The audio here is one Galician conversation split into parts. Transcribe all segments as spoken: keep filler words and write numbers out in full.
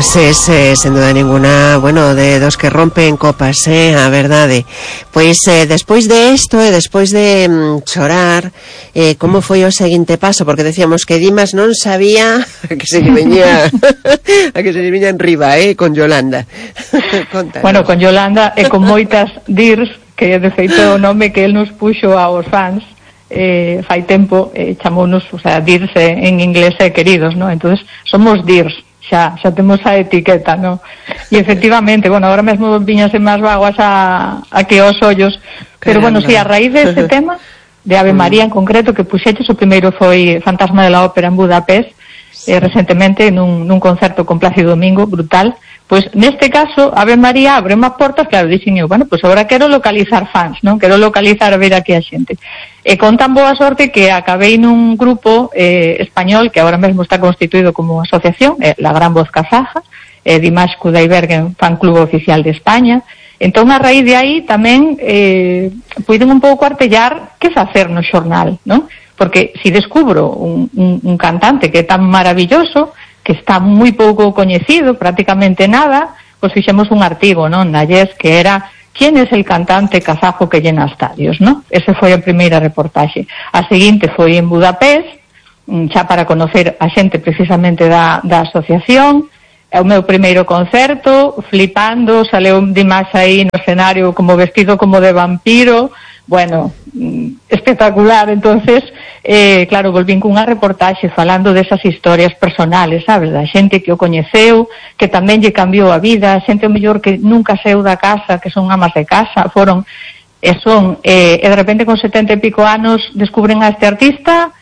Pues es, eh, sen duda ninguna, bueno, de dos que rompen copas, eh, a verdade. Pois, eh, despois de isto, e eh, despois de mm, chorar, eh, como foi o seguinte paso? Porque decíamos que Dimas non sabía que se lle veñía a que se lle veña en riba, eh, con Yolanda. Contanos. Bueno, con Yolanda e con moitas dirs, que de feito o nome que el nos puxo aos fans, eh, fai tempo, eh, chamounos, o sea, dirs en inglés e queridos, ¿no? Entonces, somos dirs. Xa, xa temos a etiqueta, ¿no? E efectivamente, bueno, ahora mesmo viñase máis vaguas a, a que os ollos, pero bueno, si, sí, a raíz deste tema de Ave María en concreto, que puxeches, o primeiro foi Fantasma de la Ópera en Budapest, eh, recentemente nun, nun concerto con Plácido Domingo, brutal. Pois neste caso, Ave María abre unhas portas, claro, dixen eu, bueno, pois agora quero localizar fans, non? Quero localizar a ver aquí a xente. E con tan boa sorte que acabei nun grupo eh, español que agora mesmo está constituído como asociación, eh, La Gran Voz Kazaja, eh, Dimash Kudaibergen, fan club oficial de España. Entón, a raíz de aí tamén eh, puiden un pouco artellar que facer no xornal, non? Porque si descubro un, un, un cantante que é tan maravilloso, que está moi pouco coñecido, prácticamente nada, pois fixemos un artigo, non, na Yes, que era ¿quién es el cantante kazajo que llena estadios, non? Ese foi a primeira reportaxe. A seguinte foi en Budapest, xa para conocer a xente precisamente da, da asociación. É o meu primeiro concerto, flipando, saleu Dimas aí no escenario como vestido como de vampiro, bueno, espectacular. Entonces, eh, claro, volvín cunha reportaxe falando desas historias personales, sabes, da xente que o coñeceu, que tamén lle cambiou a vida, xente o mellor que nunca saiu da casa, que son amas de casa, foron, e son, eh, e de repente con setenta e pico anos descubren a este artista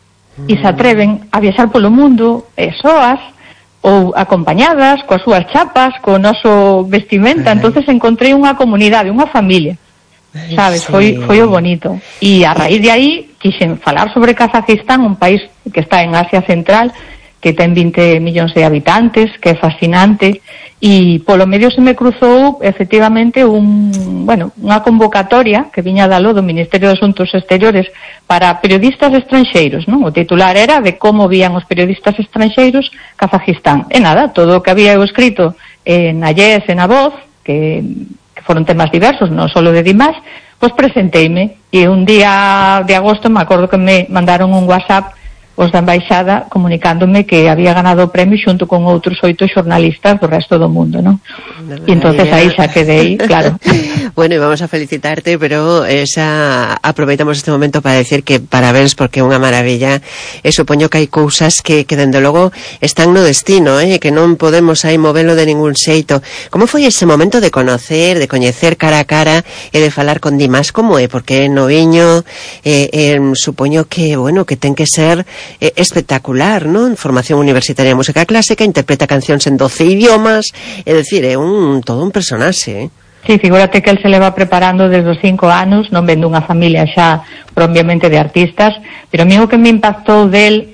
e se atreven a viaxar polo mundo, e soas, ou acompañadas, coas súas chapas, co noso vestimenta. Entonces encontrei unha comunidade, unha familia, sabes, sí. foi, foi o bonito. E a raíz de aí quixen falar sobre Kazajistán, un país que está en Asia Central, que ten vinte millóns de habitantes, que é fascinante, e polo medio se me cruzou efectivamente un, bueno, unha convocatoria que viña dalo do Ministerio de Asuntos Exteriores para periodistas estranxeiros, non? O titular era de como vían os periodistas estranxeiros Kazajistán. E nada, todo o que había eu escrito en na Yes, en a Voz, que, que foron temas diversos, non só de Dimas, pois presenteime, e un día de agosto me acordo que me mandaron un WhatsApp os da embaixada comunicándome que había ganado o premio xunto con outros oito xornalistas do resto do mundo, non? E entonces aí xa quedei, claro. Bueno, e vamos a felicitarte, pero esa aproveitamos este momento para decir que parabéns, porque é unha maravilla, e supoño que hai cousas que, que dende logo están no destino, eh? Que non podemos aí movelo de ningún xeito. Como foi ese momento de conocer, de coñecer cara a cara e de falar con Dimas? Como é? Porque noviño, eh, eh, supoño que, bueno, que ten que ser Eh, espectacular, non? Formación universitaria de música clásica, interpreta cancións en doce idiomas, é dicir, é un todo un personaxe, eh? Sí, figúrate que el se leva preparando desde os cinco anos, non vendo unha familia xa propiamente de artistas, pero a mí o que me impactou del,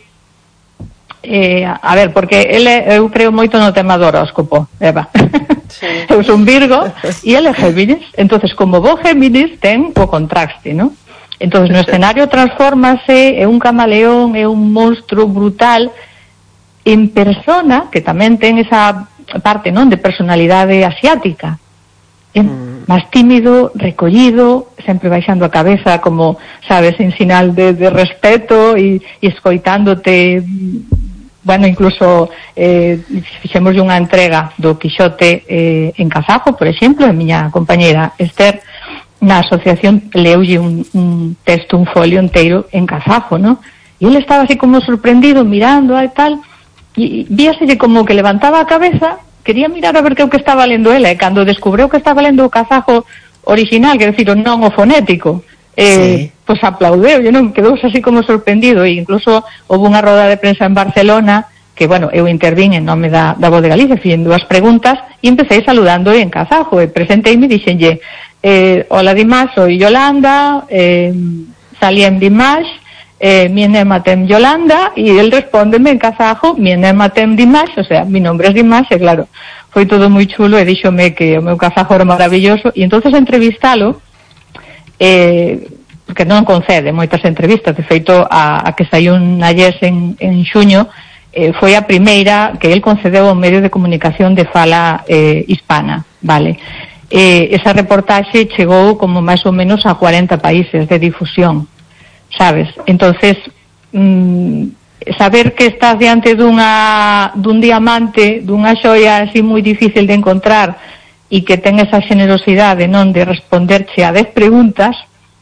eh, a ver, porque ele, eu creo moito no tema do horóscopo, Eva. Sí. Eu son Virgo e ele é Géminis, entonces como bo Géminis ten o contraste, non? Entonces no escenario transfórmase, é un camaleón, é un monstro brutal en persona, que tamén ten esa parte, non, de personalidade asiática. É mm. máis tímido, recollido, sempre baixando a cabeza como, sabes, en sinal de, de respeto e, e escoitándote. Bueno, incluso eh, fixemos unha entrega do Quixote eh, en kazajo, por exemplo, a miña compañera Esther na asociación leulle un, un texto, un folio inteiro en kazajo, ¿no? E ele estaba así como sorprendido, mirando e tal, e víaselle como que levantaba a cabeza, quería mirar a ver que o que estaba lendo ela, e cando descubreu que estaba lendo o kazajo original, quer decir, o non o fonético, eh, sí. Pois aplaudeu, e non, quedou así como sorprendido, e incluso houve unha roda de prensa en Barcelona, que, bueno, eu intervín en nome da, da Voz de Galicia, fixen dúas preguntas, e empecé saludando en kazajo, e presenteime e dixenlle, Eh, hola Dimas, soy Yolanda, eh, salí en Dimas, eh, mi enema tem Yolanda, y él respóndeme en kazajo, mi enema tem Dimas, o sea, mi nombre es Dimas, e claro, foi todo moi chulo, e díxome que o meu kazajo era maravilloso, e entonces entrevistalo, eh, porque non concede moitas entrevistas, de feito, a, a que saiu na Yes en, en xuño, eh, foi a primeira que el concedeu ao medio de comunicación de fala eh, hispana, vale? Eh, esa reportaxe chegou como máis ou menos a cuarenta países de difusión, sabes? Entonces, mmm, saber que estás diante dunha, dun diamante, dunha xoia así moi difícil de encontrar e que ten esa generosidade, non, de responderche a dez preguntas,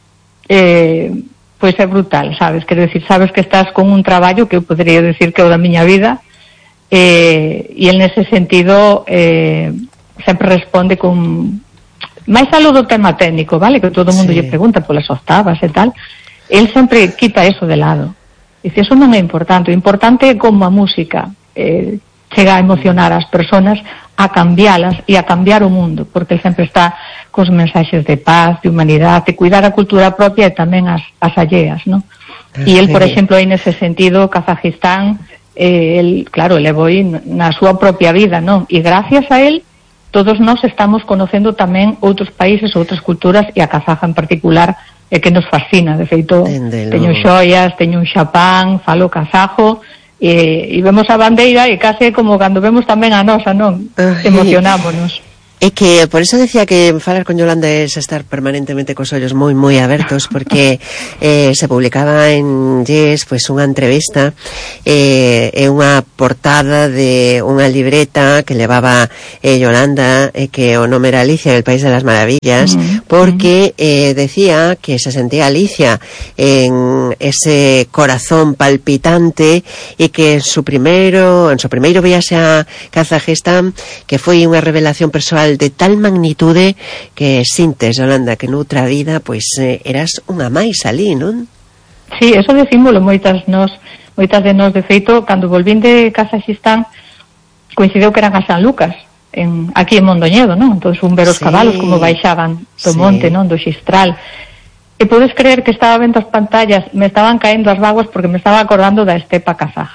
eh, pois é brutal, sabes? Quero decir, sabes que estás con un traballo que eu podería decir que é o da miña vida, eh, e en ese sentido eh, sempre responde con máis algo do tema técnico, vale? Que todo o mundo sí. lle pregunta polas octavas e tal, el sempre quita eso de lado. Dice, eso non é importante, o importante é como a música eh, chega a emocionar as persoas, a cambialas e a cambiar o mundo, porque ele sempre está cos mensaxes de paz, de humanidade, de cuidar a cultura propia e tamén as, as alleas, ¿no? E el, por exemplo, aí nese sentido, Kazajistán, eh, el, claro, levou na súa propia vida, non? E gracias a él, todos nós estamos conocendo tamén outros países, outras culturas, e a kazaja en particular, é que nos fascina. De feito, Entendelo. teño xoias, teño un xapán, falo kazajo, e, e vemos a bandeira e case como cando vemos tamén a nosa, non? Ay. Emocionámonos. É que, por eso decía que falar con Yolanda es estar permanentemente cos ollos moi, moi abertos, porque eh, se publicaba en Yes, pues, unha entrevista e eh, unha portada de unha libreta que levaba eh, Yolanda, eh, que o nome era Alicia en el País de las Maravillas, mm-hmm. porque eh, decía que se sentía Alicia en ese corazón palpitante e que en su primeiro, en su primeiro viaxe a Kazajistán, que foi unha revelación persoal de tal magnitude que sintes, Yolanda, que noutra vida pois eh, eras unha máis ali, non? Sí, eso decímolo moitas nos, moitas de nos, de feito, cando volvín de Kazajistán coincideu que eran a San Lucas, en, aquí en Mondoñedo, non? Entón un ver os sí. cabalos como baixaban do sí. monte, non? Do Xistral. E podes creer que estaba vendo as pantallas, me estaban caendo as vaguas porque me estaba acordando da estepa kazaja.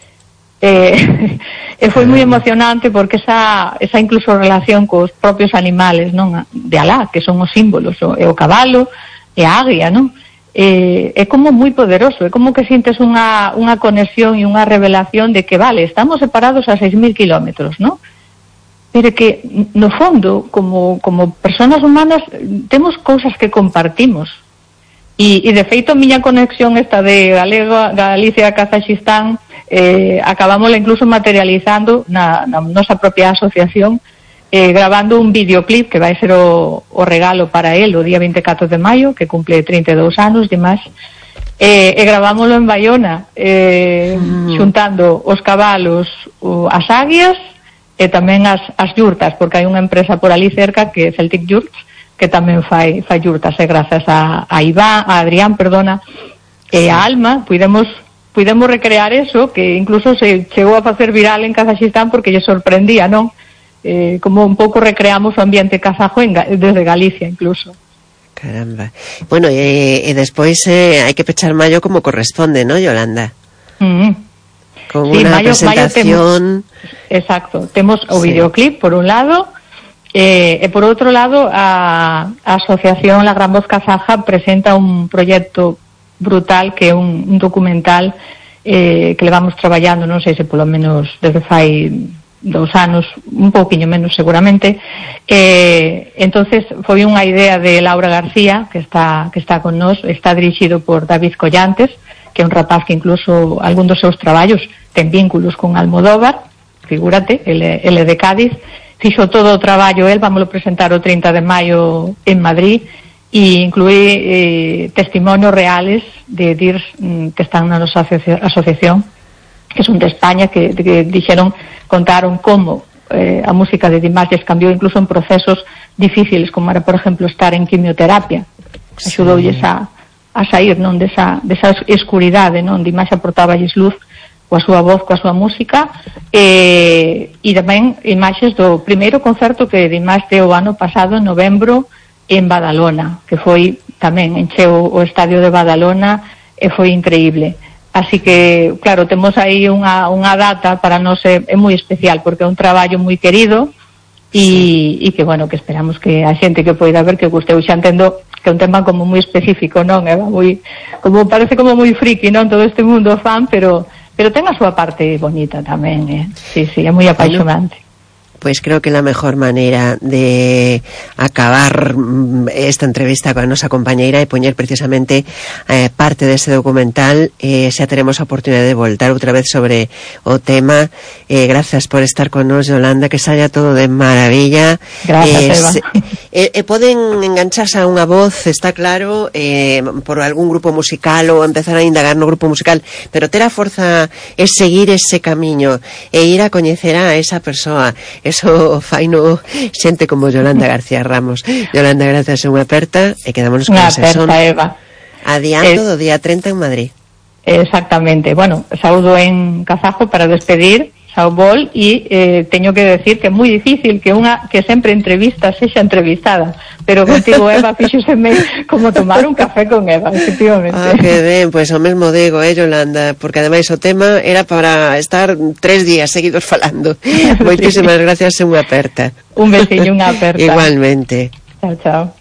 Eh, e foi moi emocionante porque esa, esa incluso relación cos propios animales, non, de Alá, que son os símbolos, o, e o cabalo e a águia, non? Eh, é como moi poderoso, é como que sintes unha, unha conexión e unha revelación de que, vale, estamos separados a seis mil kilómetros, non? Pero que, no fondo, como, como personas humanas, temos cousas que compartimos. E, e de feito, a miña conexión esta de Galega, Galicia, Kazajistán, eh, acabámosla incluso materializando na, na nosa propia asociación, eh, grabando un videoclip que vai ser o, o regalo para él o día vinte e catro de maio, que cumple trinta e dous anos de máis, eh, e grabámoslo en Baiona, eh, mm. xuntando os cabalos, o, as águias e tamén as, as yurtas, porque hai unha empresa por ali cerca que é Celtic Yurts, que tamén fai, fai yurtas, e grazas a, a Iván, a Adrián, perdona, e a Alma, puidemos puidemos recrear eso, que incluso se chegou a facer viral en Kazajistán porque lle sorprendía, non? Eh, como un pouco recreamos o ambiente kazajo en, desde Galicia, incluso. Caramba. Bueno, e, e despois eh, hai que pechar maio como corresponde, ¿no, Yolanda? Mm. Con sí, unha mayo, presentación... Mayo temos, exacto, temos o sí. videoclip, por un lado, eh, e por outro lado, a, a asociación La Gran Voz Kazaja presenta un proxecto brutal que é un, un documental eh, que levamos traballando, non sei se polo menos desde fai dous anos, un pouquiño menos seguramente, eh, entonces foi unha idea de Laura García que está, que está con nós, está dirixido por David Collantes, que é un rapaz que incluso algún dos seus traballos ten vínculos con Almodóvar, figúrate, ele, ele de Cádiz, fixo todo o traballo el, vámoslo presentar o trinta de maio en Madrid, e inclúe eh, testimonios reales de D I R S mm, que están na nosa asocia asociación, que son de España, que, que dixeron, contaron como eh, a música de Dimas les cambiou incluso en procesos difíciles, como era, por exemplo, estar en quimioterapia. Sí. Axudoulles a, a sair, non, desa, desa escuridade, non? Dimas aportáballes luz coa súa voz, coa súa música, e, e tamén imaxes do primeiro concerto que Dimas deu o ano pasado, en novembro, en Badalona, que foi tamén encheu o estadio de Badalona e foi increíble. Así que, claro, temos aí unha, unha data para nós é, é moi especial, porque é un traballo moi querido e, sí. e que, bueno, que esperamos que a xente que poida ver que gusteu. Xa entendo que é un tema como moi específico, non? É moi, como, parece como moi friki, non? Todo este mundo fan, pero pero ten a súa parte bonita tamén, eh? Sí, sí, é moi apaixonante. Pues creo que la mejor manera de acabar esta entrevista con a nosa compañeira é poñer precisamente eh, parte deste documental. Eh, xa teremos a oportunidade de voltar outra vez sobre o tema. Eh, gracias por estar con nos, Yolanda, que saia todo de maravilla. Gracias, eh, Eva. Se, eh, eh, poden engancharse a unha voz, está claro, eh, por algún grupo musical ou empezar a indagar no grupo musical, pero ter a forza é seguir ese camiño e ir a coñecer a esa persoa. Eso faino xente como Yolanda García Ramos. Yolanda, gracias, unha aperta e quedámonos con ese son. Unha aperta, Eva. Adianto eh, do día treinta en Madrid. Exactamente. Bueno, saúdo en kazajo para despedir, Saubol, e eh, teño que decir que é moi difícil que unha que sempre entrevista sexa entrevistada, pero contigo, Eva, fíxoseme como tomar un café con Eva, efectivamente. Ah, que ben, pois pues, o mesmo digo, eh, Yolanda, porque ademais o tema era para estar tres días seguidos falando. Moitísimas sí. Gracias e unha aperta. Un besiño, unha aperta. Igualmente. Chao, chao.